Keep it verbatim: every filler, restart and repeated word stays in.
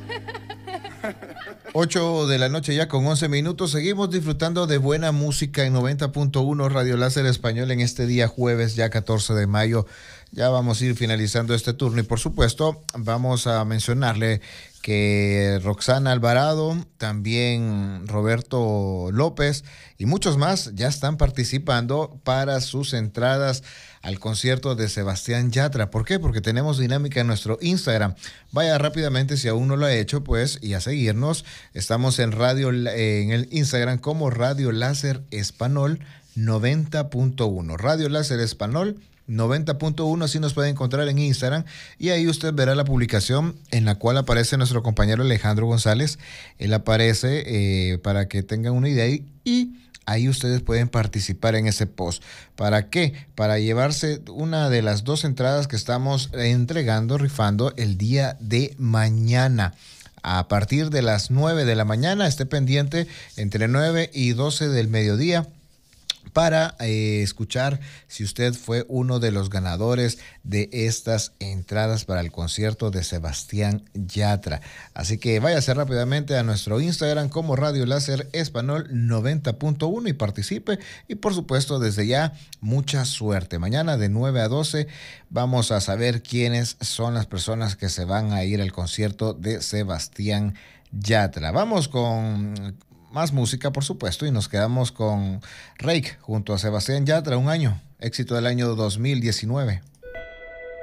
ocho de la noche ya con once minutos. Seguimos disfrutando de buena música en noventa punto uno Radio Láser Español en este día jueves, ya catorce de mayo. Ya vamos a ir finalizando este turno y por supuesto vamos a mencionarle que Roxana Alvarado, también Roberto López y muchos más ya están participando para sus entradas al concierto de Sebastián Yatra. ¿Por qué? Porque tenemos dinámica en nuestro Instagram. Vaya rápidamente si aún no lo ha hecho, pues, y a seguirnos. Estamos en radio, en el Instagram como Radio Láser Español noventa punto uno. Radio Láser Español noventa punto uno, así nos puede encontrar en Instagram y ahí usted verá la publicación en la cual aparece nuestro compañero Alejandro González. Él aparece eh, para que tengan una idea y, y ahí ustedes pueden participar en ese post. ¿Para qué? Para llevarse una de las dos entradas que estamos entregando, rifando el día de mañana. A partir de las nueve de la mañana, esté pendiente entre nueve y doce del mediodía para eh, escuchar si usted fue uno de los ganadores de estas entradas para el concierto de Sebastián Yatra. Así que váyase rápidamente a nuestro Instagram como Radio Láser Español noventa punto uno y participe. Y por supuesto, desde ya, mucha suerte. Mañana de nueve a doce vamos a saber quiénes son las personas que se van a ir al concierto de Sebastián Yatra. Vamos con más música, por supuesto, y nos quedamos con Reik junto a Sebastián Yatra, un año, éxito del año dos mil diecinueve.